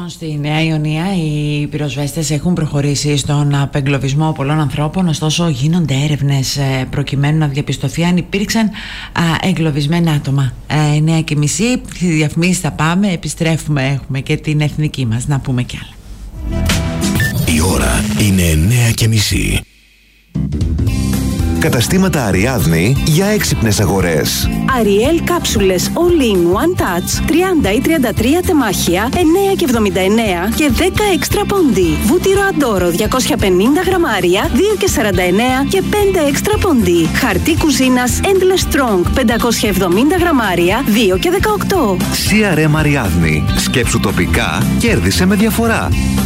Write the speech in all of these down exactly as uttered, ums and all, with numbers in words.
στη Νέα Ιωνία οι πυροσβέστες έχουν προχωρήσει στον απεγκλωβισμό πολλών ανθρώπων, ωστόσο γίνονται έρευνες προκειμένου να διαπιστωθεί αν υπήρξαν εγκλωβισμένα άτομα. εννιά και μισή, διαφημίσεις θα πάμε, επιστρέφουμε, έχουμε και την εθνική μας, να πούμε κι άλλα. Η ώρα είναι εννιά και μισή. Καταστήματα Αριάδνη για έξυπνες αγορές. Ariel κάψουλες All in One Touch τριάντα ή τριάντα τρία τεμάχια εννιά και εβδομήντα εννέα και δέκα έξτρα πόντι. Βούτυρο Αντόρο διακόσια πενήντα γραμμάρια δύο και σαράντα εννέα και πέντε έξτρα πόντι. Χαρτί κουζίνας Endless Strong πεντακόσια εβδομήντα γραμμάρια δύο και δεκαοκτώ. σι αρ εμ Αριάδνη. Σκέψου τοπικά, κέρδισε με διαφορά.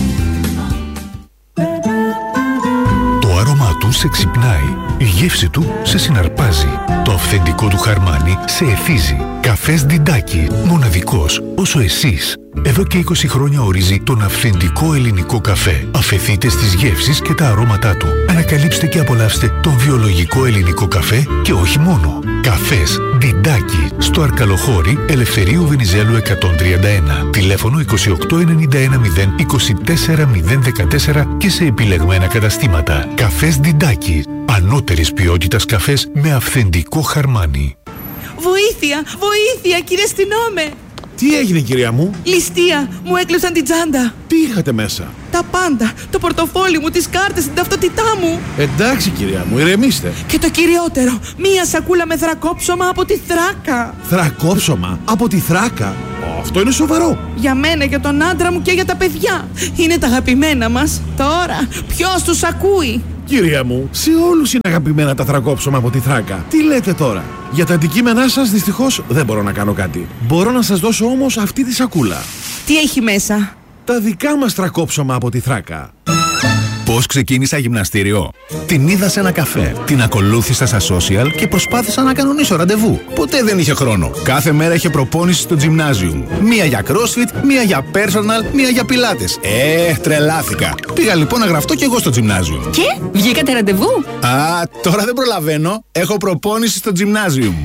Το άρωμά του σε ξυπνάει. Η γεύση του σε συναρπάζει. Το αυθεντικό του χαρμάνι σε εθίζει. Καφές Διντάκι. Μοναδικός όσο εσείς. Εδώ και είκοσι χρόνια ορίζει τον αυθεντικό ελληνικό καφέ. Αφεθείτε στις γεύσεις και τα αρώματά του. Ανακαλύψτε και απολαύστε τον βιολογικό ελληνικό καφέ και όχι μόνο. Καφές Διντάκι. Στο Αρκαλοχώρι Ελευθερίου Βενιζέλου εκατόν τριάντα ένα. Τηλέφωνο είκοσι οκτώ ενενήντα ένα μηδέν είκοσι τέσσερα μηδέν δεκατέσσερα και σε επιλεγμένα καταστήματα. Καφές Διντάκι. Ανώτερης ποιότητας καφές με αυθεντικό χαρμάνι. Βοήθεια! Βοήθεια, κύριε αστυνόμε! Τι έγινε, κυρία μου? Ληστεία! Μου έκλεψαν την τσάντα! Τι είχατε μέσα? Τα πάντα! Το πορτοφόλι μου, τις κάρτες, την ταυτότητά μου! Εντάξει, κυρία μου, ηρεμήστε. Και το κυριότερο, μία σακούλα με θρακόψωμα από τη Θράκα! Θρακόψωμα? Από τη Θράκα? Αυτό είναι σοβαρό. Για μένα, για τον άντρα μου και για τα παιδιά. Είναι τα αγαπημένα μας. Τώρα, ποιος τους ακούει? Κυρία μου, σε όλους είναι αγαπημένα τα θρακόψωμα από τη Θράκα. Τι λέτε τώρα? Για τα αντικείμενά σας δυστυχώς δεν μπορώ να κάνω κάτι. Μπορώ να σας δώσω όμως αυτή τη σακούλα. Τι έχει μέσα? Τα δικά μας θρακόψωμα από τη Θράκα. Πώς ξεκίνησα γυμναστήριο? Την είδα σε ένα καφέ. Την ακολούθησα στα social και προσπάθησα να κανονίσω ραντεβού. Ποτέ δεν είχε χρόνο. Κάθε μέρα είχε προπόνηση στο gymnasium. Μία για crossfit, μία για personal, μία για πιλάτες. Ε, τρελάθηκα. Πήγα λοιπόν να γραφτώ κι εγώ στο gymnasium. Και, βγήκατε ραντεβού? Α, τώρα δεν προλαβαίνω. Έχω προπόνηση στο gymnasium.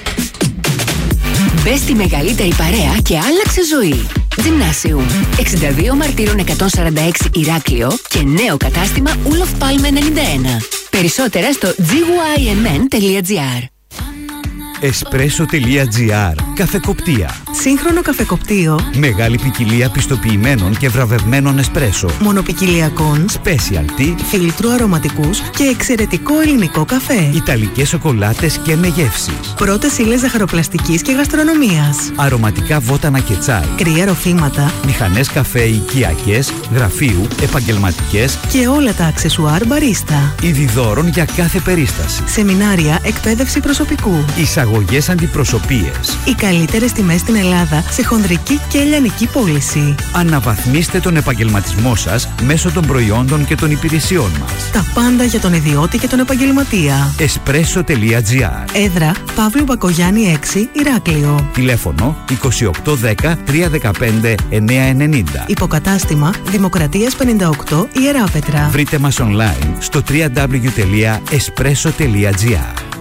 Μπες στη μεγαλύτερη παρέα και άλλαξε ζωή. Gymnasium. εξήντα δύο Μαρτύρων εκατόν σαράντα έξι Ηράκλειο και νέο κατάστημα Olof Palme ενενήντα ένα. Περισσότερα στο τζι γουάι εμ εν τελεία τζι άρ. Εσπρέσο τελεία τζι άρ. Καφεκοπτία. Σύγχρονο καφεκοπτίο. Μεγάλη ποικιλία πιστοποιημένων και βραβευμένων εσπρέσο. Μονοπικιλιακών. Specialty. Φίλτρου αρωματικούς και εξαιρετικό ελληνικό καφέ. Ιταλικές σοκολάτες και με γεύση. Πρώτες ύλες ζαχαροπλαστικής και γαστρονομίας. Αρωματικά βότανα και τσάι. Κρύα ροφήματα. Μηχανές καφέ οικιακές, γραφείου, επαγγελματικές και όλα τα αξεσουάρ μπαρίστα. Είδη δώρων για κάθε περίσταση. Σεμινάρια, εκπαίδευση προσωπικού. Εισαγωγές αντιπροσωπείες. Οι καλύτερες τιμές στην Ελλάδα σε χονδρική και ελληνική πώληση. Αναβαθμίστε τον επαγγελματισμό σας μέσω των προϊόντων και των υπηρεσιών μας. Τα πάντα για τον ιδιώτη και τον επαγγελματία. εσπρέσο τελεία τζι άρ. Έδρα Παύλου Μπακογιάννη έξι, Ηράκλειο. Τηλέφωνο είκοσι οκτώ δέκα τριακόσια δεκαπέντε εννιακόσια ενενήντα. Υποκατάστημα Δημοκρατίας πενήντα οκτώ, Ιεράπετρα. Βρείτε μας online στο double-u double-u double-u τελεία εσπρέσο τελεία τζι άρ.